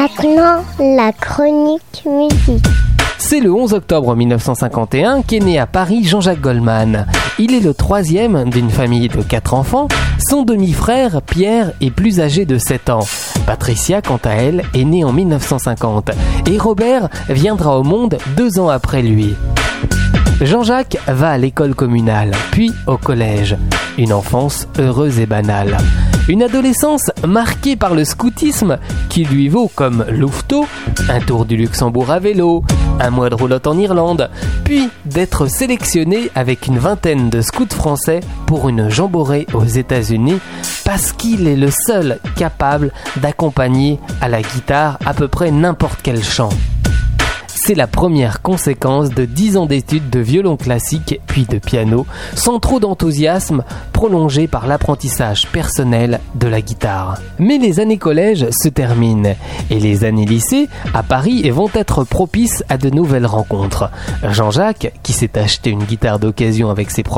Maintenant, la chronique musique. C'est le 11 octobre 1951 qu'est né à Paris Jean-Jacques Goldman. Il est le troisième d'une famille de 4 enfants. Son demi-frère, Pierre, est plus âgé de 7 ans. Patricia, quant à elle, est née en 1950. Et Robert viendra au monde 2 ans après lui. Jean-Jacques va à l'école communale, puis au collège. Une enfance heureuse et banale. Une adolescence marquée par le scoutisme qui lui vaut comme louveteau, un tour du Luxembourg à vélo, un mois de roulotte en Irlande, puis d'être sélectionné avec une vingtaine de scouts français pour une jamborée aux États-Unis parce qu'il est le seul capable d'accompagner à la guitare à peu près n'importe quel chant. C'est la première conséquence de 10 ans d'études de violon classique puis de piano, sans trop d'enthousiasme, prolongé par l'apprentissage personnel de la guitare. Mais les années collège se terminent et les années lycée à Paris vont être propices à de nouvelles rencontres. Jean-Jacques, qui s'est acheté une guitare d'occasion avec ses